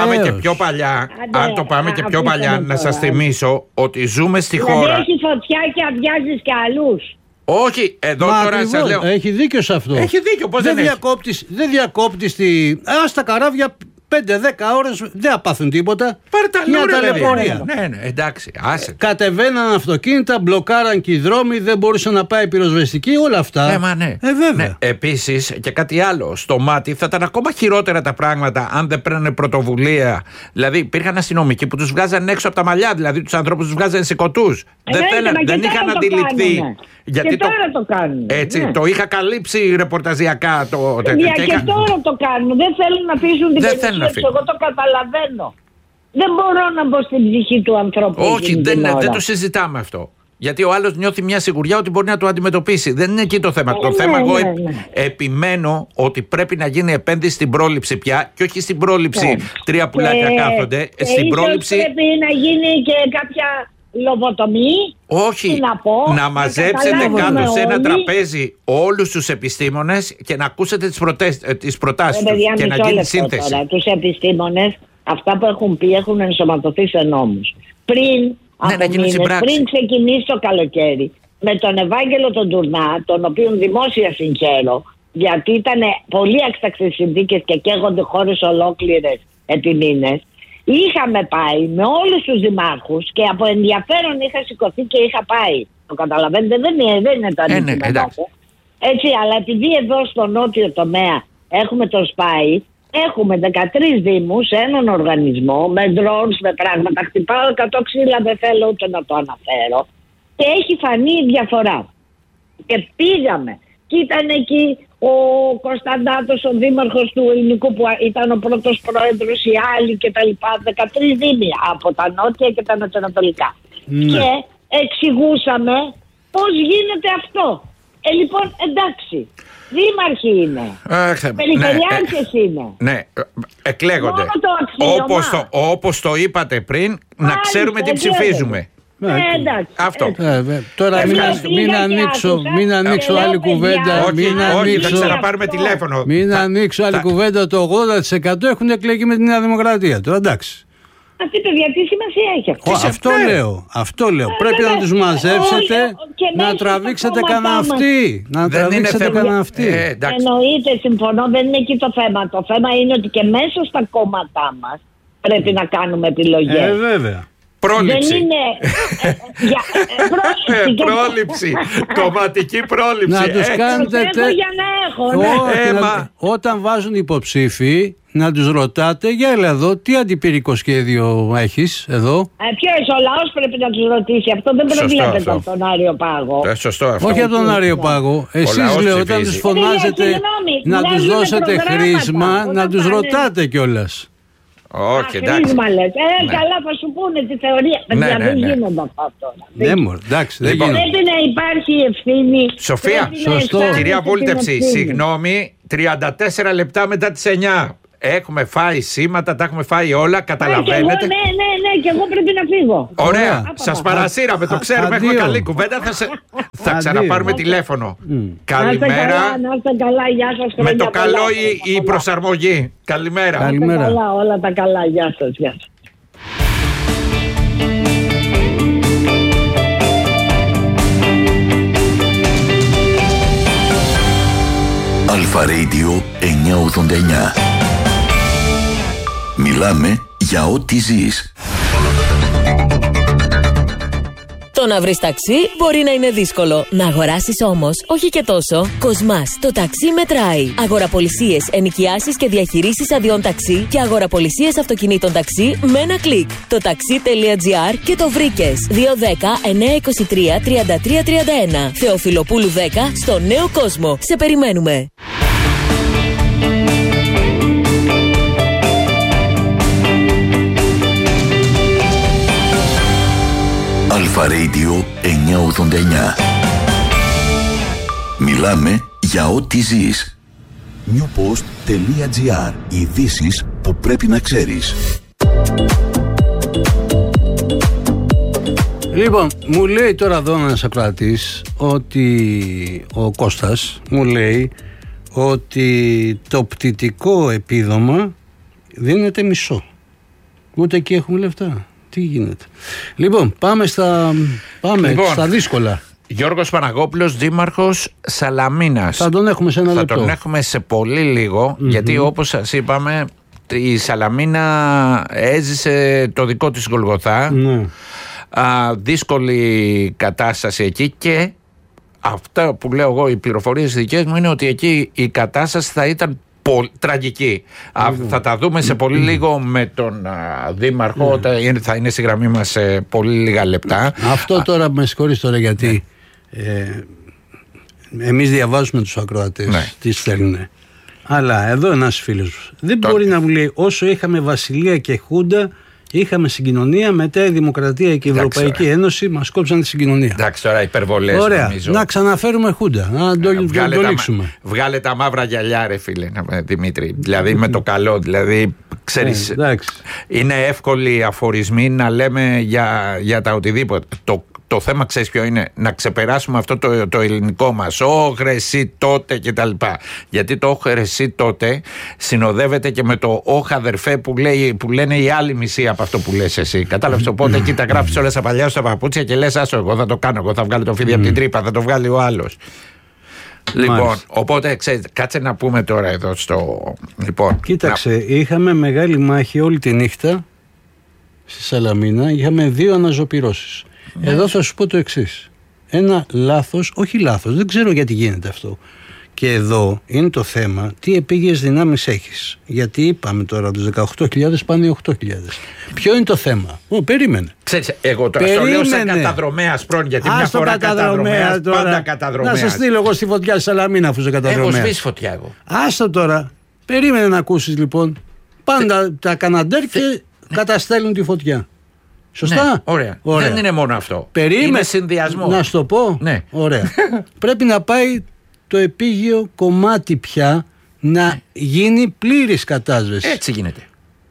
S1: πάμε και πιο παλιά, να σας θυμίσω ότι ζούμε στη χώρα.
S3: Δηλαδή έχει φωτιά και αδειάζεις και αλλούς.
S1: Όχι, εδώ τώρα σας λέω.
S2: Έχει δίκιο σε αυτό.
S1: Έχει δίκιο, πώς δεν
S2: διακόπτεις τα καράβια 5-10 ώρες, δεν απάθουν τίποτα.
S1: Πάρε τα
S2: ταλαιπωρία.
S1: Ναι, εντάξει, άσε.
S2: Κατεβαίναν αυτοκίνητα, μπλοκάραν και οι δρόμοι, δεν μπορούσε να πάει πυροσβεστική, όλα αυτά.
S1: Ναι.
S2: Βέβαια.
S1: Ναι. Επίσης και κάτι άλλο, στο μάτι θα ήταν ακόμα χειρότερα τα πράγματα αν δεν παίρνανε πρωτοβουλία. Δηλαδή υπήρχαν αστυνομικοί που τους βγάζαν έξω από τα μαλλιά, δηλαδή τους ανθρώπους τους βγάζαν σε κοτούς. Δεν είχαν αντιληφθεί.
S3: Γιατί και τώρα το κάνουν.
S1: Έτσι, το είχα καλύψει ρεπορταζιακά.
S3: Και τώρα το κάνουν. Δεν θέλουν να αφήσουν την περιουσία. Εγώ το καταλαβαίνω. Δεν μπορώ να μπω στην ψυχή του ανθρώπου.
S1: Όχι, δεν το συζητάμε αυτό. Γιατί ο άλλος νιώθει μια σιγουριά ότι μπορεί να το αντιμετωπίσει. Δεν είναι εκεί το θέμα. Το θέμα εγώ επιμένω ότι πρέπει να γίνει επένδυση στην πρόληψη πια και όχι στην πρόληψη τρία πουλάκια κάθονται. Στην πρόληψη
S3: πρέπει να γίνει και κάποια λοβοτομή.
S1: Όχι, να μαζέψετε κάτω σε ένα τραπέζι όλους τους επιστήμονες και να ακούσετε τις προτάσεις τους και να γίνει σύνθεση.
S3: Τώρα, τους επιστήμονες, αυτά που έχουν πει έχουν ενσωματωθεί σε νόμους. Πριν ξεκινήσει το καλοκαίρι, με τον Ευάγγελο τον Τουρνά, τον οποίον δημόσια συγχαίρω, γιατί ήταν πολύ έκτακτες συνθήκες και καίγονται χώρες ολόκληρες επί μήνες. Είχαμε πάει με όλους τους δημάρχους και από ενδιαφέρον είχα σηκωθεί και είχα πάει. Το καταλαβαίνετε, δεν είναι το αντικείμενο. Έτσι, αλλά επειδή εδώ στο νότιο τομέα έχουμε το ΣΠΑΙ, έχουμε 13 δήμους σε έναν οργανισμό με drones, με πράγματα. Χτυπάω 100 ξύλα, δεν θέλω ούτε να το αναφέρω. Και έχει φανεί η διαφορά. Και πήγαμε. Και ήταν εκεί ο Κωνσταντάτος, ο δήμαρχος του Ελληνικού που ήταν ο πρώτος πρόεδρος, οι άλλοι και τα λοιπά, 13 δήμοι από τα νότια και τα νοτιοανατολικά. Και εξηγούσαμε πώς γίνεται αυτό. Λοιπόν, εντάξει, δήμαρχοι είναι, περιφερειάρχες είναι.
S1: Ναι, εκλέγονται. Όπως το είπατε πριν, να ξέρουμε τι ψηφίζουμε.
S3: Εντάξει.
S1: Αυτό.
S2: Τώρα μην ανοίξω άλλη κουβέντα.
S1: Όχι, θα ξαναπάρουμε τηλέφωνο.
S2: Μην ανοίξω άλλη κουβέντα. Το 80% έχουν εκλεγεί με τη Νέα Δημοκρατία. Τώρα εντάξει.
S3: Αυτή παιδιά τι σημασία έχει αυτό?
S2: Αυτό λέω. Πρέπει να τους μαζέψετε, να τραβήξετε κανένα αυτή.
S3: Εννοείται, συμφωνώ, δεν είναι εκεί το θέμα. Το θέμα είναι ότι και μέσα στα κόμματά μας πρέπει να κάνουμε επιλογές.
S2: Βέβαια.
S1: Πρόληψη.
S3: Δεν είναι.
S1: Πρόληψη. Κομματική πρόληψη.
S2: Να τους κάνετε
S3: για να έχω.
S2: Όταν βάζουν υποψήφοι, να τους ρωτάτε, για έλα εδώ, τι αντιπυρικό σχέδιο έχεις εδώ?
S3: Ποιος ο λαός πρέπει να τους ρωτήσει. Αυτό δεν προβλέπεται από τον Άριο Πάγο.
S1: Σωστό αυτό.
S2: Όχι από τον Άριο Πάγο. Εσείς λέω, όταν τους φωνάζετε να τους δώσετε χρήσμα, να τους ρωτάτε κιόλας.
S1: Όχι, εντάξει.
S3: Καλά, θα σου πούνε τη θεωρία. Δεν γίνονται αυτά τώρα.
S2: Εντάξει,
S3: πρέπει να υπάρχει ευθύνη.
S1: Σοφία, κυρία Βούλτεψη, συγγνώμη, 34 λεπτά μετά τις 9. Έχουμε φάει σήματα, τα έχουμε φάει όλα, καταλαβαίνετε.
S3: Ναι, και εγώ πρέπει να φύγω.
S1: Ωραία, σας παρασύραμε, το ξέρουμε, έχουμε καλή κουβέντα. Θα ξαναπάρουμε τηλέφωνο. Καλημέρα.
S3: Να είστε καλά, γεια σας.
S1: Με το καλό η προσαρμογή. Καλημέρα.
S3: Καλά, όλα τα καλά, γεια σας.
S4: Αλφα Radio 989. Μιλάμε για ό,τι ζεις.
S5: Το να βρεις ταξί μπορεί να είναι δύσκολο. Να αγοράσεις όμως, όχι και τόσο. Κοσμάς, το ταξί μετράει. Αγοραπολισίες, ενοικιάσεις και διαχειρήσεις αδειών ταξί και αγοραπολισίες αυτοκινήτων ταξί με ένα κλικ. Το taxi.gr και το βρήκες. 210-923-3331. Θεοφιλοπούλου 10 στο Νέο Κόσμο. Σε περιμένουμε.
S4: Αλφα Radio 989. Μιλάμε για ό,τι ζεις. newpost.gr. Ειδήσεις που πρέπει να ξέρεις.
S2: Λοιπόν, μου λέει τώρα εδώ ένας ακροατής ότι ο Κώστας μου λέει ότι το πτυτικό επίδομα δίνεται μισό. Ούτε εκεί έχουμε λεφτά. Τι γίνεται? Λοιπόν, πάμε στα δύσκολα.
S1: Γιώργος Παναγόπουλος, δήμαρχος Σαλαμίνας.
S2: Θα τον έχουμε σε ένα λεπτό.
S1: Θα τον έχουμε σε πολύ λίγο, γιατί όπως σας είπαμε, η Σαλαμίνα έζησε το δικό της Γολγοθά. Δύσκολη κατάσταση εκεί, και αυτά που λέω εγώ, οι πληροφορίες δικές μου είναι ότι εκεί η κατάσταση θα ήταν τραγική. Θα τα δούμε σε πολύ λίγο με τον Δήμαρχο, όταν θα είναι στη γραμμή μας σε πολύ λίγα λεπτά.
S2: Αυτό τώρα με συγχωρείς τώρα, γιατί εμείς διαβάζουμε τους ακροατές τι στέλνουν. Αλλά εδώ ένας φίλος δεν μπορεί να μου λέει, όσο είχαμε Βασιλεία και Χούντα είχαμε συγκοινωνία, μετά η Δημοκρατία και η Ευρωπαϊκή Ένωση μας κόψαν τη συγκοινωνία.
S1: Εντάξει, τώρα υπερβολές.
S2: Ωραία,
S1: νομίζω.
S2: Να ξαναφέρουμε Χούντα, να το λήξουμε.
S1: Βγάλε τα μαύρα γυαλιά, ρε φίλε, Δημήτρη. Δηλαδή με το καλό, δηλαδή ξέρεις, είναι εύκολοι αφορισμοί να λέμε για τα οτιδήποτε. Το θέμα, ξέρεις ποιο είναι? Να ξεπεράσουμε αυτό το ελληνικό μας. Όχ, ρε, εσύ τότε κτλ. Γιατί το όχ, ρε, εσύ τότε συνοδεύεται και με το όχ, αδερφέ, που λένε οι άλλοι μισοί από αυτό που λες εσύ. Κατάλαβες? Οπότε εκεί τα γράφεις όλα στα παλιά σου τα παπούτσια και λες, άσο, εγώ θα το κάνω. Εγώ θα βγάλω το φίδι από την τρύπα, θα το βγάλει ο άλλος. Λοιπόν, οπότε ξέρεις, κάτσε να πούμε τώρα εδώ στο. Λοιπόν,
S2: κοίταξε, είχαμε μεγάλη μάχη όλη τη νύχτα στη Σαλαμίνα, είχαμε 2 αναζωπυρώσεις. Εδώ θα σου πω το εξής. Ένα λάθος, όχι λάθος, δεν ξέρω γιατί γίνεται αυτό. Και εδώ είναι το θέμα, τι επίγειες δυνάμεις έχεις. Γιατί είπαμε τώρα τους 18.000 πάνε 8.000. Ποιο είναι το θέμα? Περίμενε.
S1: Ξέρεις, εγώ τώρα στο λέω σαν καταδρομέας πρώην, γιατί μια φορά καταδρομέας, πάντα καταδρομέας.
S2: Να σε στείλω εγώ στη φωτιά στη Σαλαμίνα, αφού είσαι καταδρομέας.
S1: Έχω σβήσει φωτιά εγώ.
S2: Άστο τώρα. Περίμενε να ακούσεις λοιπόν. Πάντα τα Καναντέρ και καταστέλνουν τη φωτιά. Σωστά.
S1: Ναι, ωραία. Δεν είναι μόνο αυτό. Είναι συνδυασμό.
S2: Να σου το πω.
S1: Ναι.
S2: Ωραία. Πρέπει να πάει το επίγειο κομμάτι πια να γίνει πλήρης κατάσβεση.
S1: Έτσι γίνεται.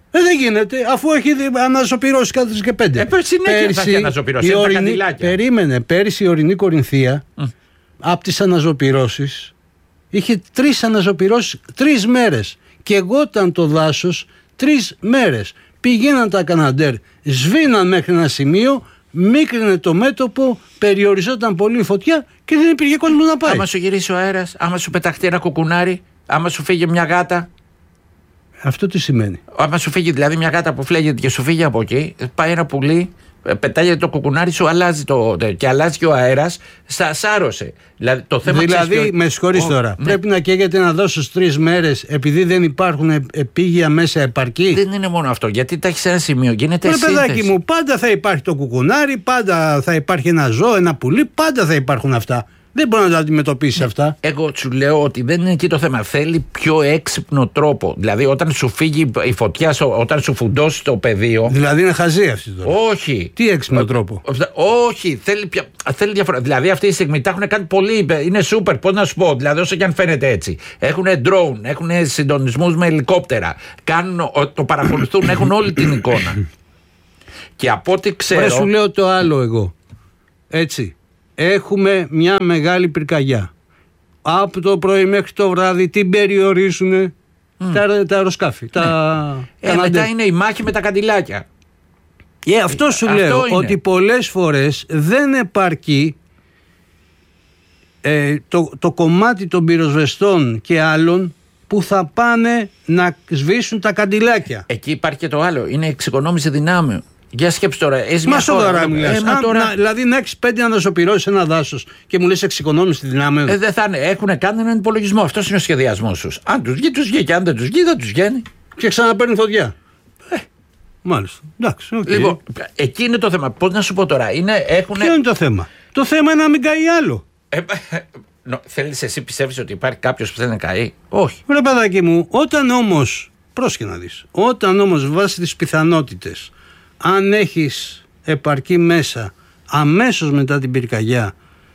S2: Δεν γίνεται, αφού έχει αναζωπυρώσει κάθε 3 και 5.
S1: Συνέχεια θα έχει αναζωπυρώσει.
S2: Περίμενε, πέρυσι η Ορεινή Κορινθία από τις αναζωπυρώσεις είχε 3 αναζωπυρώσεις 3 μέρες. Και εγώ ήταν το δάσος 3 μέρες. Πηγαίναν τα Καναντέρ, σβήναν μέχρι ένα σημείο, μίκρινε το μέτωπο, περιοριζόταν πολύ η φωτιά και δεν υπήρχε κόσμο να πάει.
S1: Άμα σου γυρίσει ο αέρας, άμα σου πεταχτεί ένα κουκουνάρι, άμα σου φύγει μια γάτα.
S2: Αυτό τι σημαίνει?
S1: Άμα σου φύγει δηλαδή μια γάτα που φλέγεται και σου φύγει από εκεί, πάει ένα πουλί, πετάγεται το κουκουνάρι σου, και αλλάζει και ο αέρας, σάρωσε. Δηλαδή, το θέμα
S2: με συγχωρείς τώρα, πρέπει να καίγεται ένα δάσος 3 μέρες επειδή δεν υπάρχουν επίγεια μέσα επαρκή.
S1: Δεν είναι μόνο αυτό, γιατί τα έχεις σε ένα σημείο, γίνεται σύνθεση.
S2: Παιδάκι μου, πάντα θα υπάρχει το κουκουνάρι, πάντα θα υπάρχει ένα ζώο, ένα πουλί, πάντα θα υπάρχουν αυτά. Δεν μπορεί να τα αντιμετωπίσει αυτά.
S1: Εγώ σου λέω ότι δεν είναι εκεί το θέμα. Θέλει πιο έξυπνο τρόπο. Δηλαδή, όταν σου φύγει η φωτιά, όταν σου φουντώσει το πεδίο.
S2: Δηλαδή, είναι χαζή αυτή τώρα.
S1: Όχι.
S2: Τι έξυπνο τρόπο?
S1: Όχι. Θέλει διαφορά. Δηλαδή, αυτή τη στιγμή τα έχουν κάνει πολύ. Είναι σούπερ. Πώς να σου πω. Δηλαδή, όσο και αν φαίνεται έτσι. Έχουν drone, έχουν συντονισμούς με ελικόπτερα. Το παρακολουθούν, έχουν όλη την εικόνα. Και από ό,τι ξέρω.
S2: Δεν σου λέω το άλλο εγώ. Έτσι. Έχουμε μια μεγάλη πυρκαγιά. Από το πρωί μέχρι το βράδυ την περιορίσουν τα αεροσκάφη.
S1: Μετά είναι η μάχη με τα καντιλάκια.
S2: Αυτό σου λέω είναι. Ότι πολλές φορές δεν επαρκεί το κομμάτι των πυροσβεστών και άλλων που θα πάνε να σβήσουν τα καντιλάκια.
S1: Εκεί υπάρχει και το άλλο. Είναι εξοικονόμηση δυνάμεων. Για σκέψου τώρα.
S2: Μα σοβαρά μιλάς. Δηλαδή να έχεις 5 αναζωπυρώσεις ένα δάσος και μου λες εξοικονόμηση δυνάμεων.
S1: Δεν θα είναι. Έχουν κάνει έναν υπολογισμό. Αυτός είναι ο σχεδιασμός τους. Αν τους βγει, τους βγει. Και αν δεν τους βγει, δεν τους βγαίνει.
S2: Και ξαναπαίρνει φωτιά. Μάλιστα. Εντάξει. Okay.
S1: Λοιπόν, εκεί είναι το θέμα. Πώς να σου πω τώρα.
S2: Ποιο είναι το θέμα? Το θέμα είναι να μην καεί άλλο.
S1: Θέλεις, εσύ πιστεύεις ότι υπάρχει κάποιος που θέλει να καεί? Όχι.
S2: Ρε παιδάκι μου, όταν όμως. Πρόσεχε να δεις. Όταν όμως βάσει τις πιθανότητες. Αν έχεις επαρκή μέσα αμέσως μετά την πυρκαγιά,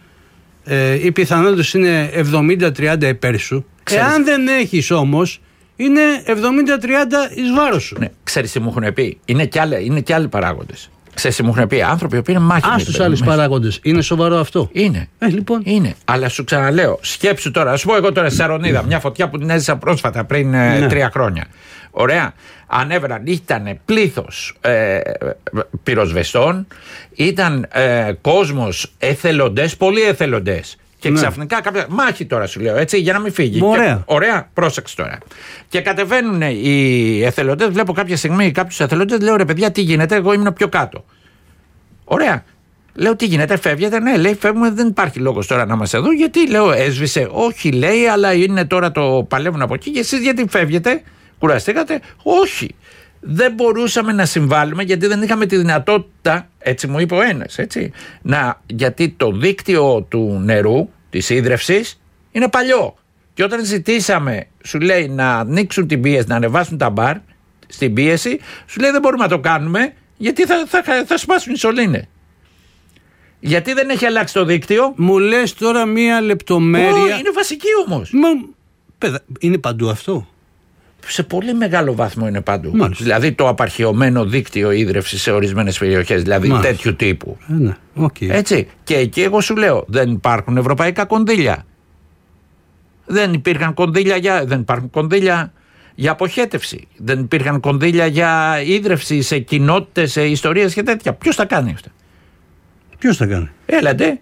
S2: οι πιθανότητες είναι 70-30 υπέρ σου. Εάν δεν έχεις όμως, είναι 70-30 εις βάρος σου.
S1: Ναι, ξέρεις τι μου έχουν πει? Είναι και άλλοι παράγοντες. Ξέρεις τι μου έχουν πει? Άνθρωποι που είναι μάχημοι.
S2: Ας τους άλλους παράγοντες. Είναι σοβαρό αυτό?
S1: Είναι.
S2: Λοιπόν.
S1: Είναι. Αλλά σου ξαναλέω, σκέψου τώρα. Ας πω εγώ τώρα στη Σαρονίδα, μια φωτιά που την έζησα πρόσφατα πριν 3 χρόνια. Ωραία. Ανέβαιναν, ήταν πλήθος πυροσβεστών, ήταν κόσμος εθελοντές, πολλοί εθελοντές. Και ξαφνικά κάποια. Μάχη τώρα σου λέω, έτσι, για να μην φύγει. Ωραία, πρόσεξε τώρα. Και κατεβαίνουν οι εθελοντές, βλέπω κάποια στιγμή κάποιους εθελοντές, λέω ρε παιδιά, τι γίνεται, εγώ ήμουν πιο κάτω. Ωραία. Λέω τι γίνεται, φεύγετε? Ναι, λέει φεύγουμε, δεν υπάρχει λόγος τώρα να μας εδώ. Γιατί λέω έσβησε? Όχι, λέει, αλλά είναι τώρα το παλεύουν από εκεί. Και εσείς γιατί φεύγετε? Κουραστήκατε? Όχι. Δεν μπορούσαμε να συμβάλλουμε γιατί δεν είχαμε τη δυνατότητα, έτσι μου είπε ο ένας, έτσι, γιατί το δίκτυο του νερού, της ίδρευσης, είναι παλιό. Και όταν ζητήσαμε, σου λέει, να ανοίξουν την πίεση, να ανεβάσουν τα μπαρ στην πίεση, σου λέει δεν μπορούμε να το κάνουμε γιατί θα σπάσουν οι σωλήνες. Γιατί δεν έχει αλλάξει το δίκτυο.
S2: Μου λες τώρα μία λεπτομέρεια.
S1: Είναι βασική όμως.
S2: Είναι παντού αυτό?
S1: Σε πολύ μεγάλο βαθμό είναι παντού.
S2: Μάλιστα.
S1: Δηλαδή το απαρχαιωμένο δίκτυο ίδρυυσης σε ορισμένες περιοχές, δηλαδή τέτοιου τύπου.
S2: Ναι. Okay.
S1: Έτσι. Και εκεί εγώ σου λέω, δεν υπάρχουν ευρωπαϊκά κονδύλια. Δεν υπάρχουν κονδύλια για αποχέτευση. Δεν υπήρχαν κονδύλια για ίδρυυση σε κοινότητες, σε ιστορίες και τέτοια. Ποιος τα κάνει αυτά?
S2: Ποιος τα κάνει?
S1: Έλατε.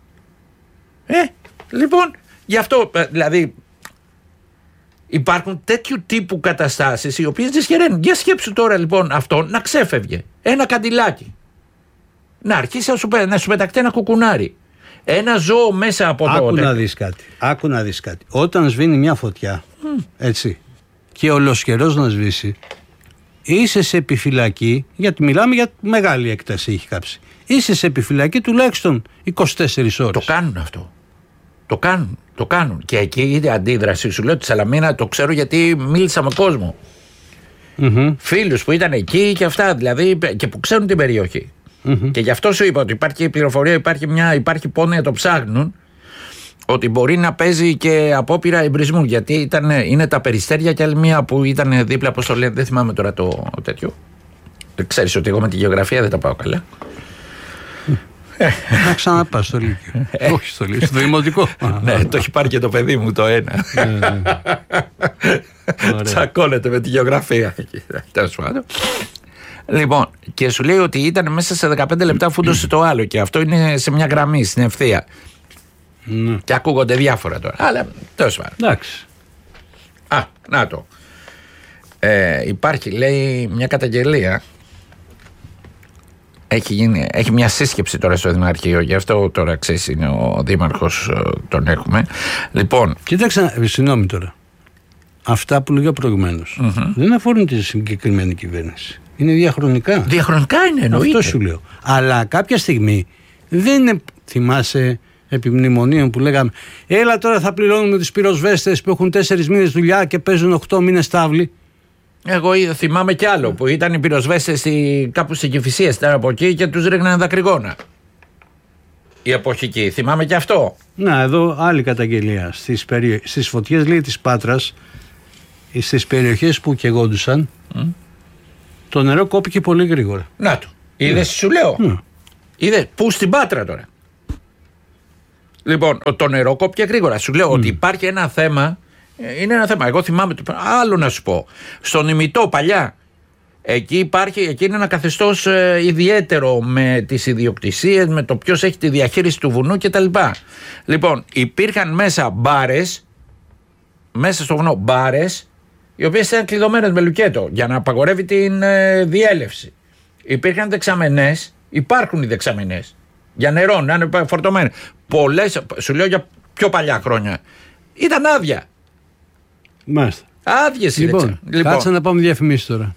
S1: Λοιπόν, γι' αυτό δηλαδή. Υπάρχουν τέτοιου τύπου καταστάσεις οι οποίες δυσχεραίνουν. Για σκέψου τώρα λοιπόν αυτό να ξέφευγε. Ένα καντιλάκι. Να αρχίσει να σου πεταχτεί ένα κουκουνάρι. Ένα ζώο μέσα από το.
S2: Άκου να δεις κάτι. Όταν σβήνει μια φωτιά, έτσι, και ολοσχερός να σβήσει, είσαι σε επιφυλακή, γιατί μιλάμε για μεγάλη έκταση έχει κάψει. Είσαι σε επιφυλακή τουλάχιστον 24 ώρες.
S1: Το κάνουν αυτό. Το κάνουν. Και εκεί η αντίδραση, σου λέω, τη Σαλαμίνα, το ξέρω γιατί μίλησα με κόσμο. Φίλους που ήταν εκεί και αυτά, δηλαδή, και που ξέρουν την περιοχή. Και γι' αυτό σου είπα ότι υπάρχει πληροφορία, υπάρχει πόνοια, το ψάχνουν. ότι μπορεί να παίζει και απόπειρα εμπρισμού. Γιατί είναι τα Περιστέρια και άλλη μία που ήταν δίπλα, πώς το λένε, δεν θυμάμαι τώρα το τέτοιο. Ξέρεις ότι εγώ με τη γεωγραφία δεν τα πάω καλά.
S2: Να ξαναπάς στο Λύκειο. Όχι στο Λύκειο, στο δημοτικό.
S1: Ναι, το έχει πάρει και το παιδί μου το ένα. Τσακώνεται με τη γεωγραφία. Τέλος πάντων. Λοιπόν, και σου λέει ότι ήταν μέσα σε 15 λεπτά φούντωσε το άλλο, και αυτό είναι σε μια γραμμή, στην ευθεία. Και ακούγονται διάφορα τώρα. Αλλά τέλος πάντων.
S2: Εντάξει.
S1: Να το. Υπάρχει, λέει, μια καταγγελία. Έχει μια σύσκεψη τώρα στο Δημαρχείο, γι' αυτό τώρα ξέρεις είναι ο Δήμαρχος, τον έχουμε. Λοιπόν.
S2: Κοίταξε, συγγνώμη τώρα. Αυτά που λέγα προηγουμένως δεν αφορούν τη συγκεκριμένη κυβέρνηση. Είναι διαχρονικά.
S1: Διαχρονικά είναι, εννοείται.
S2: Αυτό σου λέω. Αλλά κάποια στιγμή δεν είναι, θυμάσαι, επί μνημονίων που λέγαμε, έλα τώρα θα πληρώνουμε τους πυροσβέστες που έχουν 4 μήνες δουλειά και παίζουν 8 μήνες τάβλη.
S1: Εγώ θυμάμαι κι άλλο που ήταν οι πυροσβέστες κάπου στην Κηφισία, τώρα από εκεί, και τους ρίχνανε δακρυγόνα. Η εποχική, θυμάμαι κι αυτό.
S2: Να, εδώ άλλη καταγγελία. Στις φωτιές, λέει, της Πάτρας, στις περιοχές που καιγόντουσαν, το νερό κόπηκε πολύ γρήγορα.
S1: Να το. Είδες, σου λέω. Είδες, πού στην Πάτρα τώρα. Λοιπόν, το νερό κόπηκε γρήγορα. Σου λέω ότι υπάρχει ένα θέμα. Είναι ένα θέμα. Εγώ θυμάμαι. Άλλο να σου πω. Στον Ημιτό παλιά. Εκεί είναι ένα καθεστώς ιδιαίτερο με τις ιδιοκτησίες, με το ποιος έχει τη διαχείριση του βουνού κτλ. Λοιπόν, υπήρχαν μέσα μπάρες, μέσα στο βουνό μπάρες, οι οποίες ήταν κλειδωμένες με λουκέτο για να απαγορεύει την διέλευση. Υπήρχαν δεξαμενές, υπάρχουν οι δεξαμενές για νερό, να είναι φορτωμένες. Πολλές, σου λέω για πιο παλιά χρόνια, ήταν άδεια.
S2: Μάλιστα.
S1: Άδειες οι δεξαμενές.
S2: Λοιπόν, κάτσε να πάμε διαφημίσεις τώρα.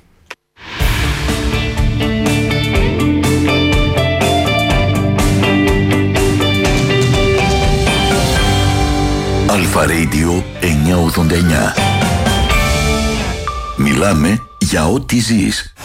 S4: Αλφα Radio 989. Μιλάμε για ό,τι ζεις.